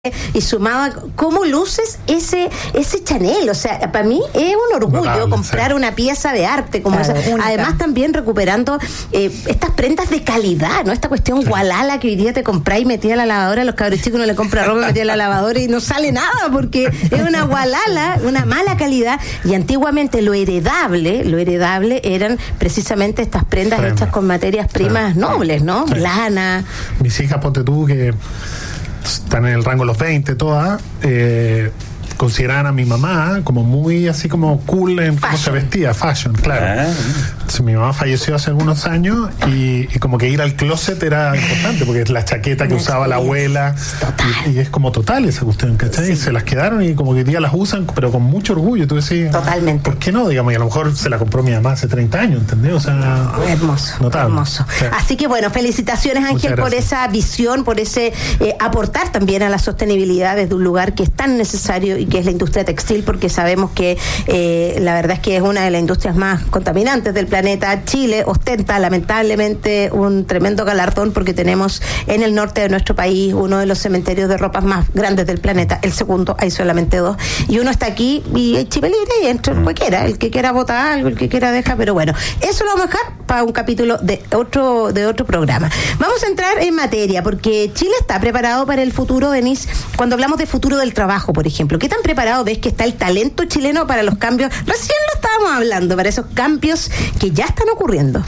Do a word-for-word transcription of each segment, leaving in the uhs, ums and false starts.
y sumaba cómo luces ese ese Chanel, o sea, para mí es un orgullo Notable, comprar sí. una pieza de arte como claro, esa, única. Además también recuperando eh, estas prendas de calidad, ¿no? Esta cuestión sí. gualala que hoy día te compráis y metí a la lavadora, los cabros chicos no le compran ropa, metí a la lavadora y no sale nada porque es una gualala, una mala calidad, y antiguamente lo heredable, lo heredable eran precisamente estas prendas Prenda. hechas con materias primas sí. nobles, ¿no? Sí. Lana. Mis hijas, ponte tú, que están en el rango de los veinte todas, eh, consideraban a mi mamá como muy así como cool en cómo se vestía, fashion, claro. Ah. Entonces, mi mamá falleció hace algunos años y, y como que ir al closet era importante porque es la chaqueta que usaba la abuela y, y es como total esa cuestión, ¿cachai? Sí. Se las quedaron y como que hoy día las usan pero con mucho orgullo. Tú decís, totalmente. ¿Por qué no? Digamos, y a lo mejor se la compró mi mamá hace treinta años, ¿entendés? O sea, hermoso, notable. hermoso. Sí. Así que bueno, felicitaciones Ángel por esa visión, por ese eh, aportar también a la sostenibilidad desde un lugar que es tan necesario y que es la industria textil, porque sabemos que eh, la verdad es que es una de las industrias más contaminantes del planeta. Chile ostenta lamentablemente un tremendo galardón porque tenemos en el norte de nuestro país uno de los cementerios de ropas más grandes del planeta, el segundo, hay solamente dos, y uno está aquí y hay Chile libre y entra cualquiera, el que quiera votar algo, el que quiera deja, pero bueno, eso lo vamos a dejar para un capítulo de otro, de otro programa. Vamos a entrar en materia, porque Chile está preparado para el futuro, Denise. Cuando hablamos de futuro del trabajo, por ejemplo, ¿qué tan preparado ves que está el talento chileno para los cambios? Recién lo estábamos hablando, para esos cambios que ya están ocurriendo.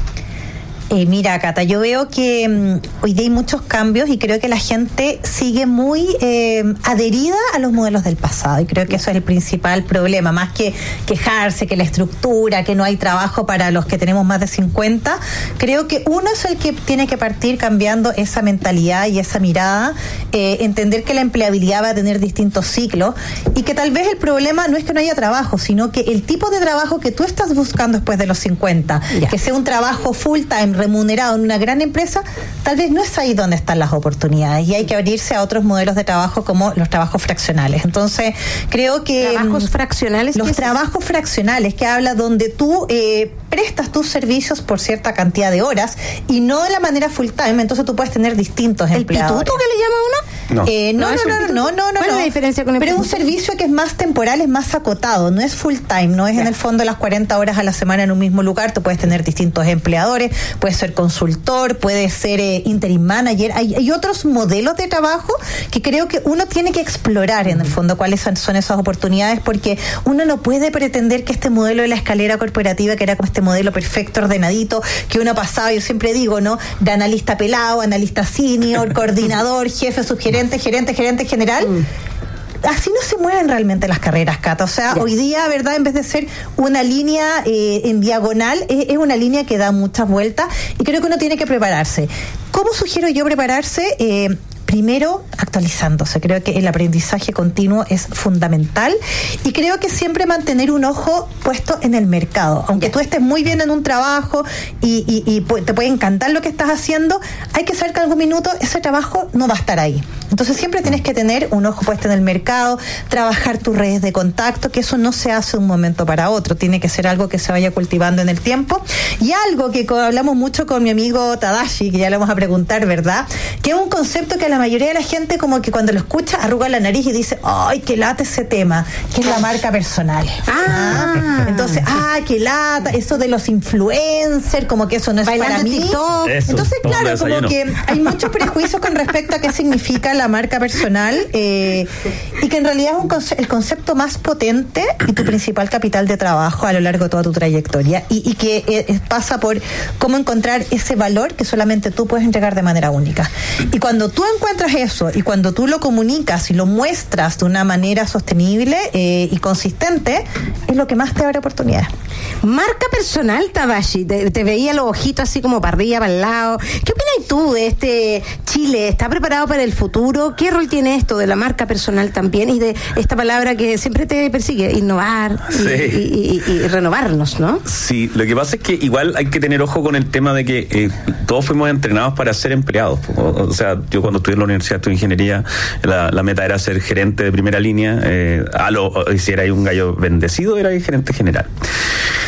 Eh, mira, Cata, yo veo que um, hoy día hay muchos cambios y creo que la gente sigue muy eh, adherida a los modelos del pasado, y creo que eso es el principal problema, más que quejarse que la estructura, que no hay trabajo para los que tenemos más de cincuenta. Creo que uno es el que tiene que partir cambiando esa mentalidad y esa mirada, eh, entender que la empleabilidad va a tener distintos ciclos y que tal vez el problema no es que no haya trabajo, sino que el tipo de trabajo que tú estás buscando después de los cincuenta, yeah. que sea un trabajo full time, remunerado en una gran empresa, tal vez no es ahí donde están las oportunidades y hay que abrirse a otros modelos de trabajo como los trabajos fraccionales. Entonces, creo que... ¿Trabajos fraccionales? Los trabajos es? fraccionales, que habla donde tú eh, prestas tus servicios por cierta cantidad de horas y no de la manera full time, entonces tú puedes tener distintos ¿El empleadores. ¿El pituto que le llama uno? No. Eh, no, no, no, no, no, no, no. ¿Cuál es la diferencia con el Pero es un servicio que es más temporal, es más acotado, no es full time, no es yeah. en el fondo las cuarenta horas a la semana en un mismo lugar. Tú puedes tener distintos empleadores, puedes ser consultor, puedes ser eh, interim manager. Hay, hay otros modelos de trabajo que creo que uno tiene que explorar en el fondo cuáles son, son esas oportunidades, porque uno no puede pretender que este modelo de la escalera corporativa, que era como este modelo perfecto, ordenadito, que uno pasaba, yo siempre digo, ¿no? De analista pelado, analista senior, coordinador, jefe, subgerente, gerente, gerente general. Mm. Así no se mueven realmente las carreras, Cata. O sea, yeah. hoy día, ¿verdad? En vez de ser una línea eh, en diagonal, es, es una línea que da muchas vueltas y creo que uno tiene que prepararse. ¿Cómo sugiero yo prepararse? Eh, Primero, actualizándose. Creo que el aprendizaje continuo es fundamental y creo que siempre mantener un ojo puesto en el mercado. Aunque tú estés muy bien en un trabajo y, y, y te puede encantar lo que estás haciendo, hay que saber que algún minuto ese trabajo no va a estar ahí. Entonces siempre tienes que tener un ojo puesto en el mercado, trabajar tus redes de contacto, que eso no se hace de un momento para otro, tiene que ser algo que se vaya cultivando en el tiempo. Y algo que hablamos mucho con mi amigo Tadashi, que ya le vamos a preguntar, ¿verdad? Que es un concepto que a la mayoría de la gente como que cuando lo escucha arruga la nariz y dice, ¡ay, qué lata ese tema! Que es la marca personal. Ah. ¿Ah? Entonces, ¡ah, qué lata! Eso de los influencers, como que eso no es Bailando para mí. TikTok. Eso, entonces, claro, como que hay muchos prejuicios con respecto a qué significa la marca personal eh, y que en realidad es un conce- el concepto más potente y tu principal capital de trabajo a lo largo de toda tu trayectoria y, y que eh, pasa por cómo encontrar ese valor que solamente tú puedes entregar de manera única. Y cuando tú encuentras eso y cuando tú lo comunicas y lo muestras de una manera sostenible eh, y consistente, es lo que más te abre oportunidades. Marca personal, Tadashi, te, te veía los ojitos así como para arriba, para el lado. ¿Qué opinas tú de este Chile? ¿Está preparado para el futuro? ¿Qué rol tiene esto de la marca personal también y de esta palabra que siempre te persigue, innovar sí. y, y, y, y renovarnos, ¿no? Sí, lo que pasa es que igual hay que tener ojo con el tema de que eh, todos fuimos entrenados para ser empleados. O, o sea, yo cuando estudié en la Universidad de Ingeniería, la, la meta era ser gerente de primera línea. Eh, a lo, si era un gallo bendecido, era gerente general.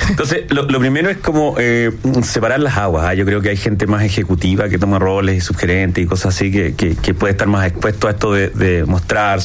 Entonces, lo, lo primero es como eh, separar las aguas. ¿eh? Yo creo que hay gente más ejecutiva que toma roles y subgerentes y cosas así que, que, que puede estar más expuesto a esto de, de mostrar